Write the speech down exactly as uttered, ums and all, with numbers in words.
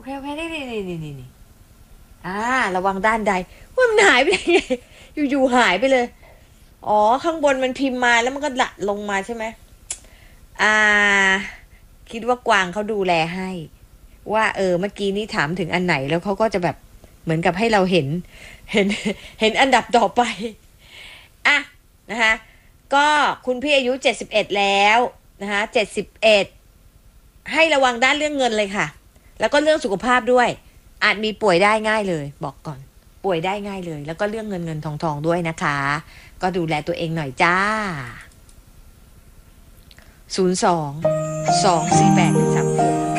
เคโอเคนี่นี่นี่นี่นี่อ่าระวังด้านใดว่ามันหายไปได้ไงอยู่ๆหายไปเลยอ๋อข้างบนมันพิมพ์มาแล้วมันก็ละลงมาใช่ไหมอ่าคิดว่ากวางเขาดูแลให้ว่าเออเมื่อกี้นี้ถามถึงอันไหนแล้วเขาก็จะแบบเหมือนกับให้เราเห็นเห็นเห็นอันดับต่อไปอ่ะนะคะก็คุณพี่อายุเจ็ดสิบเอ็ดแล้วนะคะเจ็ดสิบเอ็ดให้ระวังด้านเรื่องเงินเลยค่ะแล้วก็เรื่องสุขภาพด้วยอาจมีป่วยได้ง่ายเลยบอกก่อนป่วยได้ง่ายเลยแล้วก็เรื่องเงินเงินทองทองด้วยนะคะก็ดูแลตัวเองหน่อยจ้าศูนย์สอง สอง สี่ แปด หนึ่ง สาม หก